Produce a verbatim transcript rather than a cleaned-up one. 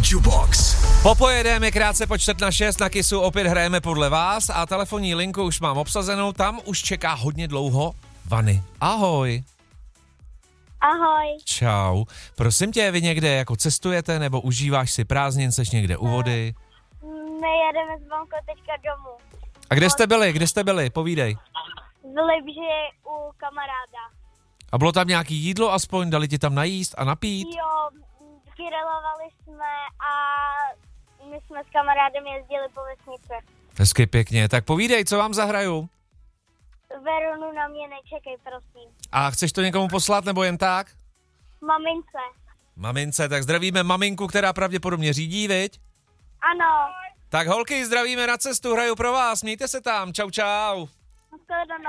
Jubox. Popojedeme krátce po čtvrt na šest, na Kissu opět hrajeme podle vás a telefonní linku už mám obsazenou, tam už čeká hodně dlouho Vany. Ahoj. Ahoj. Čau. Prosím tě, vy někde jako cestujete nebo užíváš si prázdnin, seš někde u vody? My jedeme s mamkou teďka domů. A kde jste byli, kde jste byli, povídej. V Libži u kamaráda. A bylo tam nějaký jídlo aspoň, dali ti tam najíst a napít? Jo, grilovali jsme a my jsme s kamarádem jezdili po vesnici. Hezky pěkně, tak povídej, co vám zahraju? Veronu na mě nečekej, prosím. A chceš to někomu poslat nebo jen tak? Mamince. Mamince, tak zdravíme maminku, která pravděpodobně řídí, viď? Ano. Tak holky, zdravíme na cestu, hraju pro vás, mějte se tam, čau čau. Shledanou.